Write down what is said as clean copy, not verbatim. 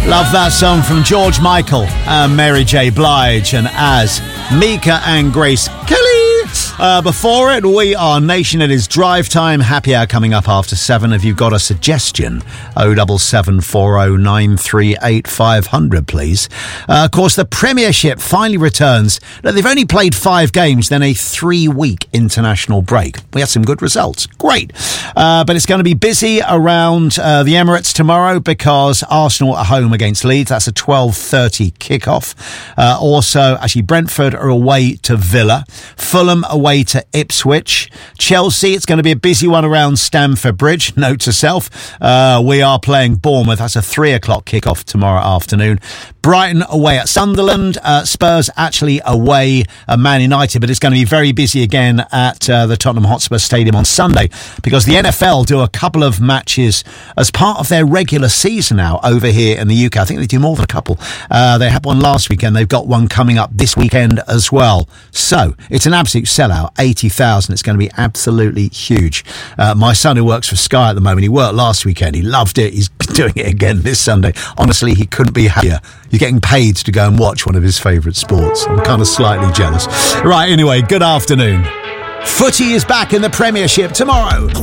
Love that song from George Michael and Mary J. Blige, and as Mika and Grace Kelly. Before it, we are Nation. It is drive time. Happy hour coming up after 7. If you've got a suggestion, 07740938500, please. Of course, the Premiership finally returns. Now, they've only played 5 games, then a 3-week international break. We had some good results. Great. But it's going to be busy around the Emirates tomorrow because Arsenal are home against Leeds. That's a 12:30 kickoff. Also, actually, Brentford are away to Villa. Fulham away to Ipswich. Chelsea, it's going to be a busy one around Stamford Bridge. Note to self, we are playing Bournemouth. That's a 3 o'clock kickoff tomorrow afternoon. Brighton away at Sunderland. Spurs actually away at Man United, but it's going to be very busy again at the Tottenham Hotspur Stadium on Sunday because the NFL do a couple of matches as part of their regular season now over here in the UK. I think they do more than a couple. They had one last weekend. They've got one coming up this weekend as well. So it's an absolute sellout. 80,000. It's going to be absolutely huge. My son, who works for Sky at the moment, he worked last weekend. He loved it. He's doing it again this Sunday. Honestly, he couldn't be happier. You're getting paid to go and watch one of his favourite sports. I'm kind of slightly jealous. Right, anyway, good afternoon. Footy is back in the Premiership tomorrow.